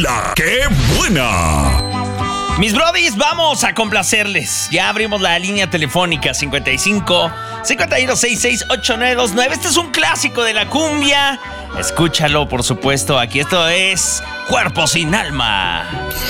La que buena. Mis brodis, vamos a complacerles. Ya abrimos la línea telefónica 55 5166 8929. Este es un clásico de la cumbia. Escúchalo, por supuesto. Aquí esto es Cuerpo sin Alma.